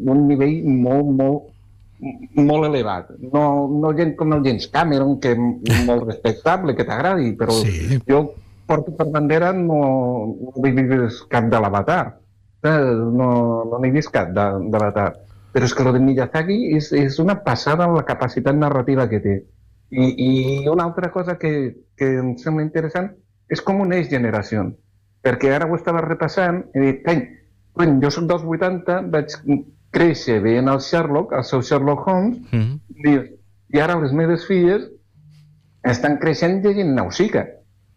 un nivell molt elevat. No gent com el James Cameron, que és molt respectable, que t'agradi, però jo porto per bandera no he vist cap de l'Avatar. No n'he vist cap de l'Avatar. Però és que el de Miyazaki és una passada en la capacitat narrativa que té. I una altra cosa que em sembla interessant és com uneix generacions. Perquè ara ho estava repassant i dic, jo soc dels 80, vaig créixer veient el Sherlock, el seu Sherlock Holmes, i ara les meves filles estan creixent llegint Nausicaa,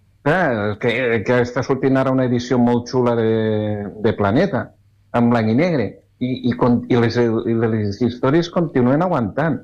que està sortint ara una edició molt xula de Planeta, en blanc i negre, i les històries continuen aguantant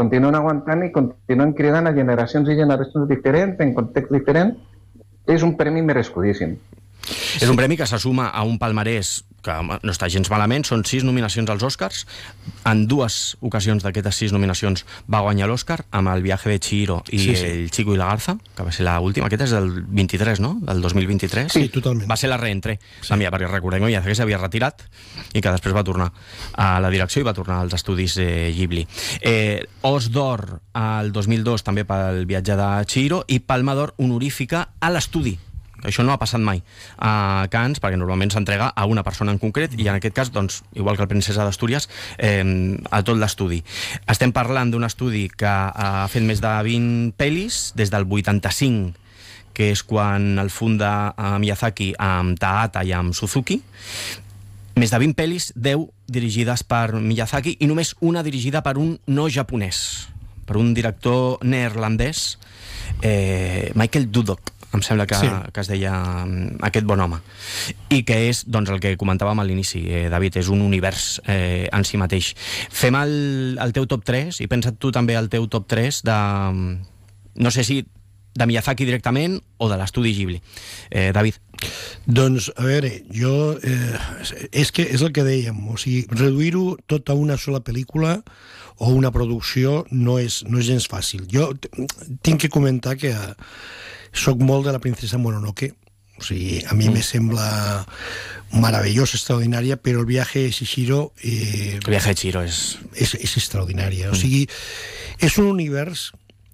i continuen cridant a generacions i generacions diferents, en context diferent. És un premi merescudíssim. És un premi que se suma a un palmarès que no està gens malament, són 6 nominacions als Oscars. En 2 ocasions d'aquestes 6 nominacions va guanyar l'Oscar, amb El viaje de Chihiro i El chico y la garza, que va ser l'última. Aquest és del 23, no? Del 2023. Sí, totalment. Va ser la reentré, perquè recordem que ja s'havia retirat i que després va tornar a la direcció i va tornar als estudis Ghibli. Os d'Or el 2002 també pel viatge de Chihiro i Palma d'Or honorífica a l'estudi. Això no ha passat mai a Cannes, perquè normalment s'entrega a una persona en concret i en aquest cas, doncs, igual que el Princesa d'Astúries, a tot l'estudi. Estem parlant d'un estudi que ha fet més de 20 pel·lis des del 85, que és quan el funda Miyazaki amb Tahata i amb Suzuki. Més de 20 pel·lis, 10 dirigides per Miyazaki i només una dirigida per un no japonès, per un director neerlandès, Michael Dudok, em sembla que es deia aquest bon home, i que és doncs, el que comentàvem a l'inici, David, és un univers en si mateix. Fem el teu top 3 i pensa't tu també el teu top 3 de, no sé si de Miyazaki directament o de l'estudi Ghibli. David. Doncs, a veure, jo és el que dèiem, o sigui, reduir-ho tot a una sola pel·lícula o una producció no és gens fàcil. Jo tinc que comentar que soc molt de la princesa Mononoke, o sigui, a mi me sembla maravillosa, extraordinària, però el viaje de Chihiro... El viaje de Chihiro és extraordinària. O sigui, és un univers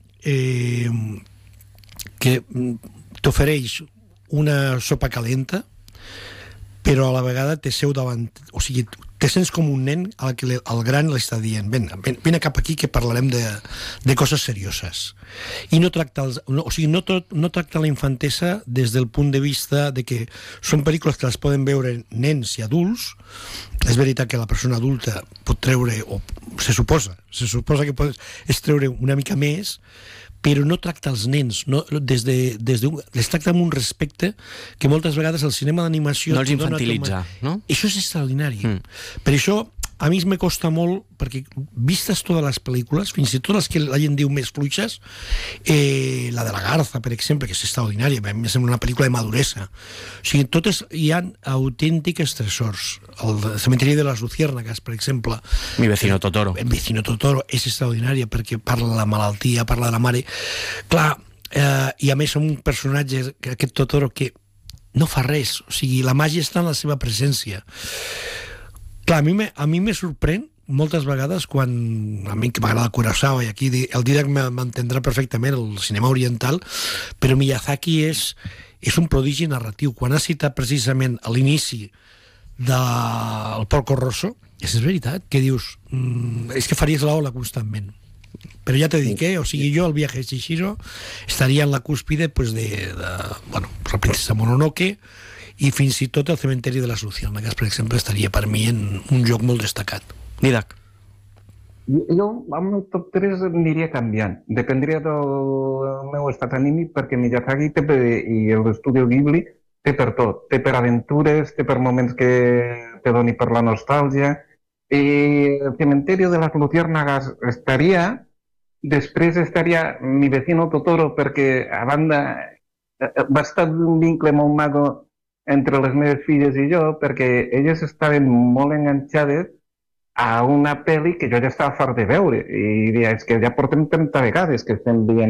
que t'ofereix una sopa calenta, però a la vegada té seu davant... O sigui, te sents com un nen al que el gran l'està dient vine cap aquí que parlarem de coses serioses. I no tracta no tracta la infantesa des del punt de vista de que són pel·lícules que les poden veure nens i adults. És veritat que la persona adulta pot treure, o se suposa que pot treure una mica més, però no tracta els nens, les tracta amb un respecte que moltes vegades el cinema d'animació... No els infantilitza, no? Això és extraordinari. Per això, a mi me costa molt, perquè vistes totes les pel·lícules, fins i tot les que la gent diu més fluixes, la de la Garza, per exemple, que és extraordinària, a mi sembla una pel·lícula de maduresa. O sigui, totes hi ha autèntiques tresors. El Cementiri de les Luciérnagas, per exemple. Mi vecino Totoro. El vecino Totoro és extraordinària perquè parla de la malaltia, parla de la mare. Clar, i a més un personatge, aquest Totoro, que no fa res. O sigui, la màgia està en la seva presència. Clar, a mi me sorprèn moltes vegades quan, a mi que m'agrada Kurosawa, i aquí el Didac m'entendrà perfectament, el cinema oriental, però Miyazaki és un prodigi narratiu. Quan ha citat precisament a l'inici del Porco Rosso, és veritat, que dius, és que faries l'ola constantment. Però ja t'he dit que, o sigui, jo el viaje de Chihiro estaria en la cúspide la princesa Mononoke, i fins i tot el Cementiri de les Luciérnagas, per exemple, estaria per mi en un lloc molt destacat. Didac. Jo, amb el top 3 aniria canviant. Dependria del meu estat anímic, perquè Miyazaki i l'estudi Ghibli té per tot. Té per aventures, té per moments que te doni per la nostàlgia. I el Cementiri de les Luciérnagas després estaria Mi vecino Totoro, perquè a banda va estar un vincle molt maco entre les meves filles i jo, perquè elles estaven molt enganxades a una pel·li que jo ja estava fart de veure, i és que ja portem 30 vegades que estem veient